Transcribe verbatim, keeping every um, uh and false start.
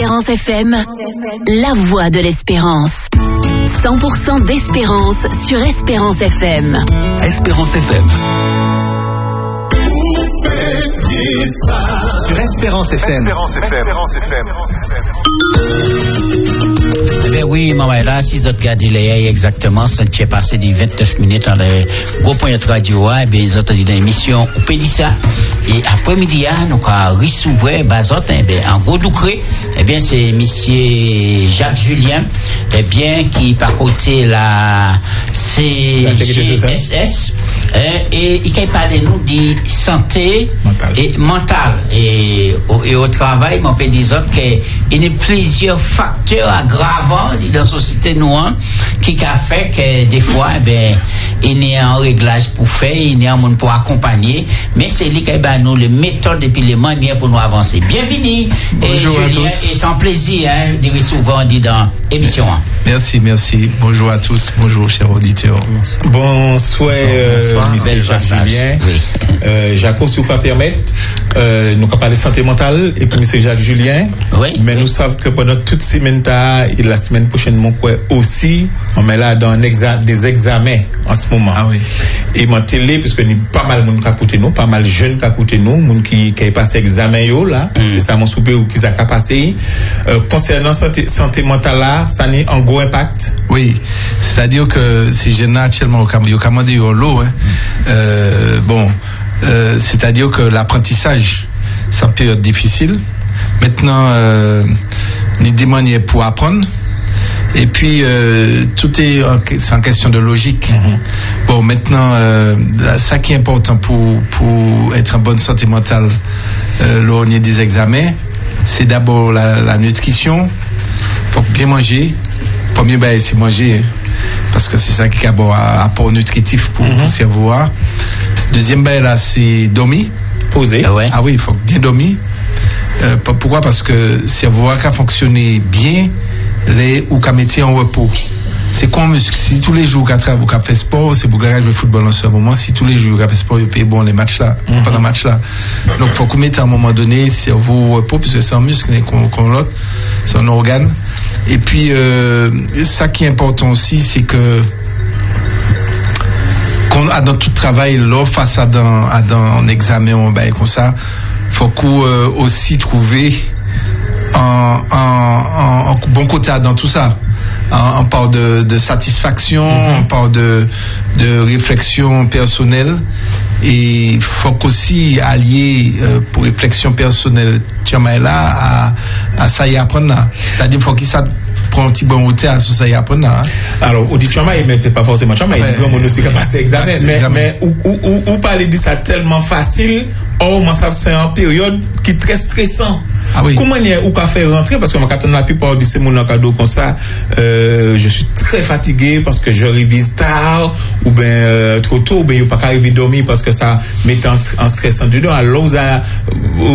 Espérance F M, la voix de l'espérance. cent pour cent d'espérance sur Espérance F M. Espérance F M. Sur Espérance F M. Espérance F M. Eh bien oui, maman, là, si vous regardez les exactement, ça s'est passé de vingt-neuf minutes dans le gros point de radio, et bien, ils ont dit dans l'émission, on peut dire ça. Et après-midi, nous avons ressouvert, eh bien, en gros doucré, eh bien, c'est monsieur Jacques Julien, eh bien, qui, par côté, la C G S S, et il a parlé nous de santé mentale. et mentale. Et, et au travail, on peut dire qu'il y a plusieurs facteurs aggravants dans la société noire qui a fait que des fois, eh ben, il y a un réglage pour faire, il y a un monde pour accompagner, mais c'est lui qui a nous les méthodes et puis les manières pour nous avancer. Bienvenue, bonjour et à Julien, tous. Et c'est un plaisir hein, de souvent dit dans l'émission. Merci, merci. Bonjour à tous. Bonjour, chers auditeurs. Bonsoir, bonsoir. monsieur Jacques Julien. Oui. Euh, Jaco, si vous pouvez permettre, euh, nous avons parlé de santé mentale et puis monsieur Jacques Julien. Oui. Mais oui. nous savons que pendant toute semaine et la semaine prochaine, mon quoi aussi, on met là dans exa- des examens en ce moment. Ah oui. Et mon télé, parce que nous pas mal de monde qui a écouté nous, pas mal de jeunes qui a écouté nous, monde qui qui a passé examen yo là, mm. c'est ça mon souper ou qui a passé. Euh, concernant santé santé mentale là, ça n'a un gros impact. Oui, c'est-à-dire que ces jeunes-là actuellement au Cameroun, au Cameroun, au lot, hein, euh, bon, euh, c'est-à-dire que l'apprentissage, c'est une période difficile. Maintenant, euh, les demandes pour apprendre. Et puis, euh, tout est en, c'est en question de logique. Mm-hmm. Bon, maintenant, euh, ça qui est important pour, pour être en bonne santé mentale, euh, lors des examens, c'est d'abord la, la nutrition. Faut bien manger. Premier bail, c'est manger, hein, parce que c'est ça qui a un apport nutritif pour mm-hmm. le cerveau. Deuxième bail, là, c'est dormir. Poser. Ah, ouais. Ah oui, il faut bien dormir. Euh, pourquoi? Parce que le cerveau a fonctionné bien, les ou qu'à mettre en repos. C'est comme muscle. Si tous les jours qu'à travailler, qu'à faire sport, c'est pour que le football en ce moment. Si tous les jours qu'à faire sport, il paye bon les matchs là, mm-hmm. pendant le match là. Donc il faut qu'on mette à un moment donné le cerveau au repos, puisque c'est un muscle qu'on, qu'on l'autre, c'est un organe. Et puis euh, ça qui est important aussi, c'est que qu'on a dans tout travail là face à dans à dans un examen on ben comme ça, faut qu'on euh, aussi trouver un, un, un, un bon côté dans tout ça. On parle de, de satisfaction, mm-hmm. on parle de, de réflexion personnelle, et il faut aussi allier euh, pour réflexion personnelle là à, à ça y apprendre là. C'est-à-dire qu'il faut qu'il ça prend un petit bon hôtel à ça y apprendre là. Alors, on dit chama, il ne fait pas forcément chama, il dit qu'on aussi qu'à passer examen, mais, mais ou, ou, ou, ou parler de ça tellement facile, or, moi, ça c'est une période qui est très stressant. Ah oui. Comment est-ce qu'on peut faire rentrer, parce que moi, quand on a la plupart de ces mon cadeau comme ça, euh, je suis très fatigué parce que je révise tard, ou bien euh, trop tôt, ou bien je ne peux pas arriver à dormir parce que ça met en, en stress en dedans. Alors, vous avez,